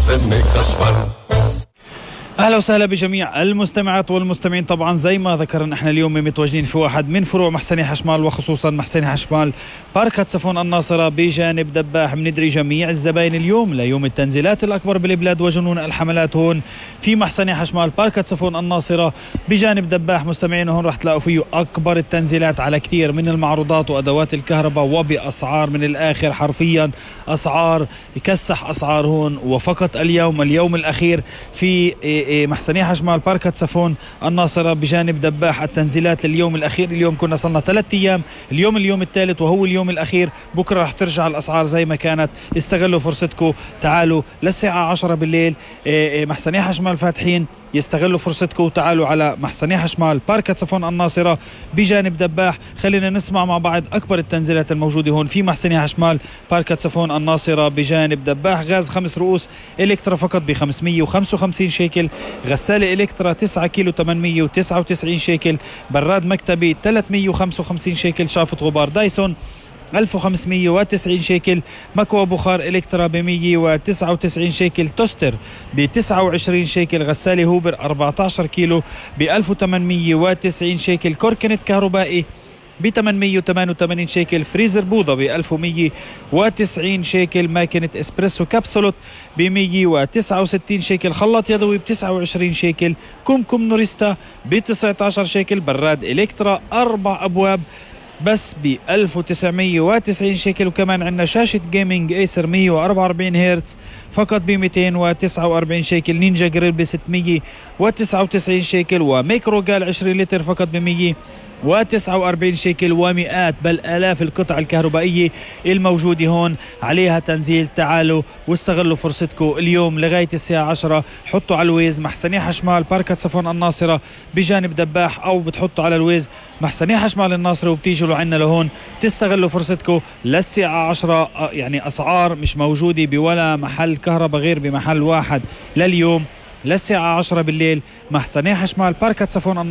محسن خشبان. اهلا وسهلا بجميع المستمعات والمستمعين. طبعا زي ما ذكرنا احنا اليوم متواجدين في واحد من فروع محسني حشمال، وخصوصا محسني حشمال بارك هاتسفون الناصرة بجانب دباح. بندعي جميع الزباين اليوم ليوم التنزيلات الاكبر بالبلاد وجنون الحملات هون في محسني حشمال بارك هاتسفون الناصرة بجانب دباح. مستمعين هون رح تلاقوا فيه اكبر التنزيلات على كثير من المعروضات وادوات الكهرباء وباسعار من الاخر، حرفيا اسعار يكسح اسعار هون. وفقط اليوم الاخير في محسني حشمال بارك هاتسفون الناصرة بجانب دباح التنزيلات لليوم الأخير. اليوم كنا صلنا 3 أيام، اليوم الثالث وهو اليوم الأخير. بكرة رح ترجع الأسعار زي ما كانت. استغلوا فرصتكم، تعالوا للساعة 10 بالليل محسني حشمال فاتحين. يستغلوا فرصتكم وتعالوا على محسني حشمال بارك هاتسفون الناصرة بجانب دباح. خلينا نسمع مع بعض أكبر التنزيلات الموجودة هون في محسني حشمال بارك هاتسفون الناصرة بجانب دباح. غاز 5 رؤوس إلكترا فقط ب 555 شيكل، غسالة إلكترا 9 كيلو 899 شيكل، براد مكتبي 355 شيكل، شافة غبار دايسون 1590 شيكل، مكوى بخار إلكترا ب 199 شيكل، توستر ب 29 شيكل، غسالة هوبر 14 كيلو ب 1890 شيكل، كوركنت كهربائي ب 888 شيكل، فريزر بوضة ب 1190 شيكل، ماكينة اسبريسو كابسولوت ب 169 شيكل، خلاط يدوي ب 29 شيكل، كمكم نوريستا ب 19 شيكل، براد إلكترا 4 أبواب بس ب 1990 شيكل. وكمان عندنا شاشة جيمنج ايسر 144 هرتز فقط ب 249 شيكل، نينجا جريل ب 699 شيكل، وميكرو جال 20 لتر فقط ب 149 شيكل. ومئات بل آلاف القطع الكهربائية الموجودة هون عليها تنزيل. تعالوا واستغلوا فرصتكم اليوم لغاية الساعة 10. حطوا على الويز محسني حشمال بارك هاتسفون الناصرة بجانب دباح، أو بتحطوا على الويز محسني حشمال الناصرة وبتيجوا لعنا لهون. تستغلوا فرصتكم للساعة 10. يعني أسعار مش موجودة بولا محل كهرباء غير بمحل واحد لليوم للساعة 10 بالليل. محسني حشمال بارك هاتسفون